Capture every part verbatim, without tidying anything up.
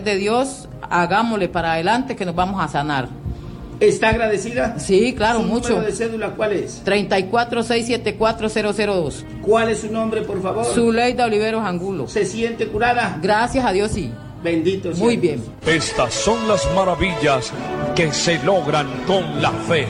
de Dios, hagámosle para adelante que nos vamos a sanar. ¿Está agradecida? Sí, claro, ¿Su mucho. número de cédula cuál es? treinta y cuatro, seiscientos setenta y cuatro, cero cero dos. ¿Cuál es su nombre, por favor? Zuleida Oliveros Angulo. ¿Se siente curada? Gracias a Dios, sí. Bendito sea. Muy bien. Estas son las maravillas que se logran con la fe.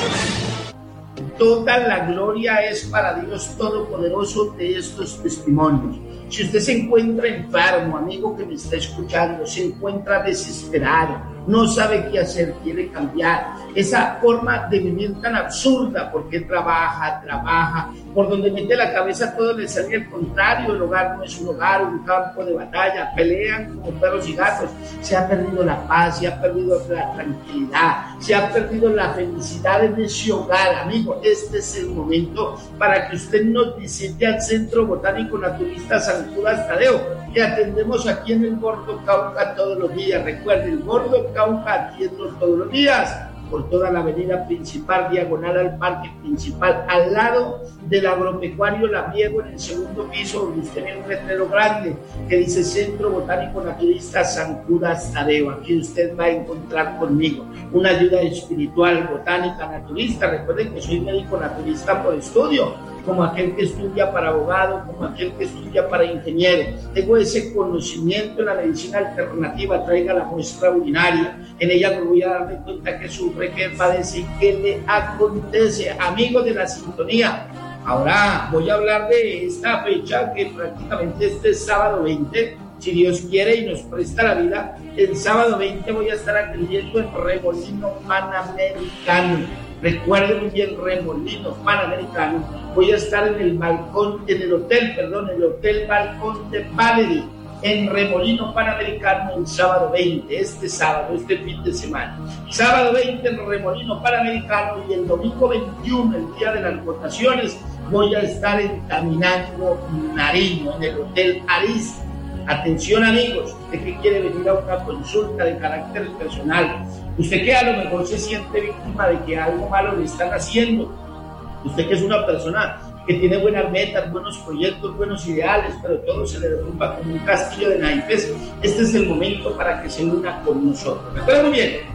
Toda la gloria es para Dios Todopoderoso de estos testimonios. Si usted se encuentra enfermo, amigo que me está escuchando, se encuentra desesperado, no sabe qué hacer, quiere cambiar esa forma de vivir tan absurda, porque trabaja, trabaja, por donde mete la cabeza todo le sale al contrario, el hogar no es un hogar, un campo de batalla, pelean como perros y gatos, se ha perdido la paz, se ha perdido la tranquilidad, se ha perdido la felicidad en ese hogar, amigo. Este es el momento para que usted nos visite al Centro Botánico Naturista San Judas Tadeo, que atendemos aquí en el Gordo Cauca todos los días. Recuerde, el Gordo Cauca atiende todos los días por toda la avenida principal, diagonal al parque principal, al lado del agropecuario Labriego, en el segundo piso, donde usted ve un letrero grande que dice Centro Botánico Naturista San Judas Tadeo. Aquí usted va a encontrar conmigo una ayuda espiritual, botánica, naturista. Recuerden que soy médico naturista por estudio, como aquel que estudia para abogado, como aquel que estudia para ingeniero. Tengo ese conocimiento en la medicina alternativa. Traiga la muestra urinaria, en ella me voy a dar de cuenta que sufre, que padece y qué le acontece. Amigos de la sintonía, ahora voy a hablar de esta fecha que prácticamente este sábado veinte, si Dios quiere y nos presta la vida, el sábado veinte voy a estar atendiendo en Remolino Panamericano. Recuerden muy bien, Remolino Panamericano. Voy a estar en el balcón, en el hotel, perdón, el hotel Balcón de Valerie, en Remolino Panamericano, el sábado veinte, este sábado, este fin de semana. Sábado veinte en Remolino Panamericano, y el domingo veintiuno, el día de las votaciones, voy a estar en Caminando Nariño, en el hotel Arista. Atención, amigos, usted que quiere venir a una consulta de carácter personal, usted que a lo mejor se siente víctima de que algo malo le están haciendo, usted que es una persona que tiene buenas metas, buenos proyectos, buenos ideales, pero todo se le derrumba como un castillo de naipes, este es el momento para que se una con nosotros. Recuerden muy bien,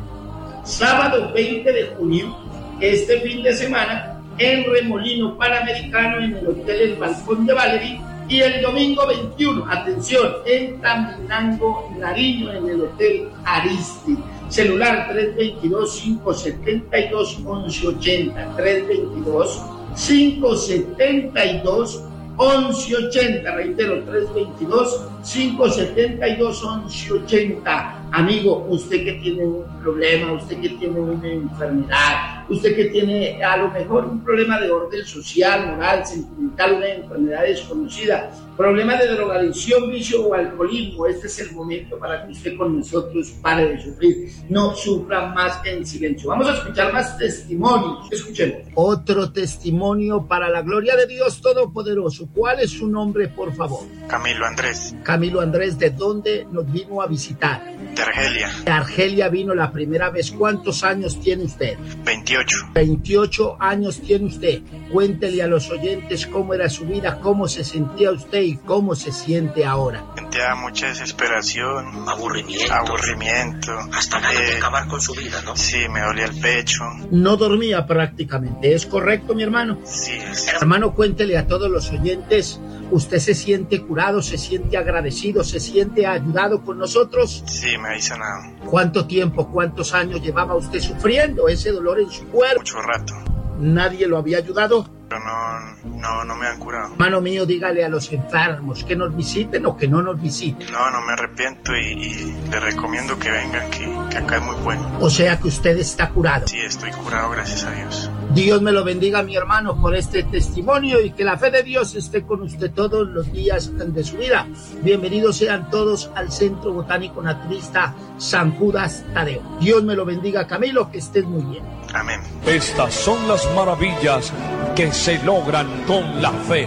sábado veinte de junio, este fin de semana, en Remolino Panamericano, en el hotel El Balcón de Valerie, y el domingo veintiuno, atención, en Caminando Nariño, en el hotel Aristi. Celular tres dos dos, cinco siete dos, once ochenta, tres dos dos, cinco siete dos, once ochenta, reitero, tres dos dos, cinco siete dos, once ochenta. Amigo, usted que tiene un problema, usted que tiene una enfermedad, usted que tiene a lo mejor un problema de orden social, moral, sentimental, una enfermedad desconocida, problema de drogadicción, vicio o alcoholismo, este es el momento para que usted con nosotros pare de sufrir, no sufra más en silencio. Vamos a escuchar más testimonios. Escuchemos. Otro testimonio para la gloria de Dios Todopoderoso. ¿Cuál es su nombre, por favor? Camilo Andrés. Camilo Andrés, ¿de dónde nos vino a visitar? De Argelia. De Argelia vino la primera vez. ¿Cuántos años tiene usted? veintiocho. veintiocho años tiene usted. Cuéntele a los oyentes cómo era su vida, cómo se sentía usted y cómo se siente ahora. Sentía mucha desesperación, aburrimiento, aburrimiento, hasta ganas eh, de acabar con su vida, ¿no? Sí, me dolía el pecho. No dormía prácticamente, ¿es correcto, mi hermano? Sí, es... Hermano, cuéntele a todos los oyentes, ¿usted se siente curado, se siente agradecido, se siente ayudado con nosotros? Sí, me habéis sanado. ¿Cuánto tiempo, cuántos años llevaba usted sufriendo ese dolor en su cuerpo? Mucho rato. ¿Nadie lo había ayudado? Pero no, no, no me han curado. Hermano mío, dígale a los enfermos que nos visiten o que no nos visiten. No, no me arrepiento y, y les recomiendo que vengan, que, que acá es muy bueno. O sea que usted está curado. Sí, estoy curado, gracias a Dios. Dios me lo bendiga, mi hermano, por este testimonio, y que la fe de Dios esté con usted todos los días de su vida. Bienvenidos sean todos al Centro Botánico Naturista San Judas Tadeo. Dios me lo bendiga, Camilo, que estés muy bien. Amén. Estas son las maravillas que se logran con la fe.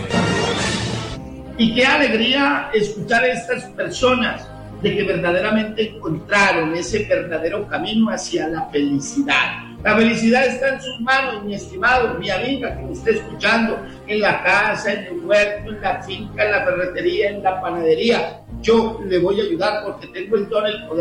Y qué alegría escuchar a estas personas de que verdaderamente encontraron ese verdadero camino hacia la felicidad. La felicidad está en sus manos, mi estimado, mi amiga que me está escuchando, en la casa, en el huerto, en la finca, en la ferretería, en la panadería. Yo le voy a ayudar porque tengo el don, el poder